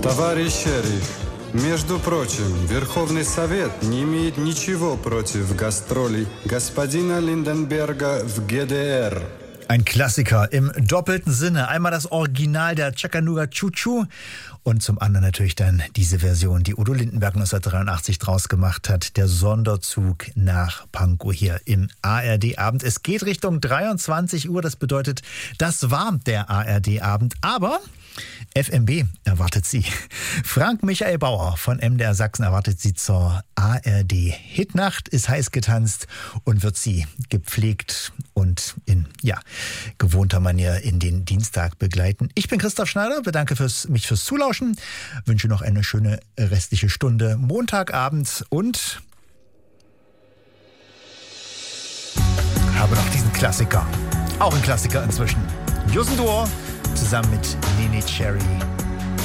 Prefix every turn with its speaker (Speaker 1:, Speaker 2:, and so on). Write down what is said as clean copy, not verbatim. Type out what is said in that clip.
Speaker 1: Товарищ шериф, между прочим, Верховный Совет не имеет ничего против гастролей господина Lindenberger в ГДР.
Speaker 2: Ein Klassiker im doppelten Sinne. Einmal das Original der Chattanooga Choo Choo und zum anderen natürlich dann diese Version, die Udo Lindenberg 1983 draus gemacht hat. Der Sonderzug nach Pankow hier im ARD-Abend. Es geht Richtung 23 Uhr, das bedeutet, das war der ARD-Abend. Aber FMB erwartet Sie. Frank Michael Bauer von MDR Sachsen erwartet Sie zur ARD Hitnacht, ist heiß getanzt und wird Sie gepflegt und in gewohnter Manier in den Dienstag begleiten. Ich bin Christoph Schneider, bedanke mich fürs Zulauschen, wünsche noch eine schöne restliche Stunde Montagabend und habe noch diesen Klassiker, auch ein Klassiker inzwischen. Jussen Duor zusammen mit Nene Cherry.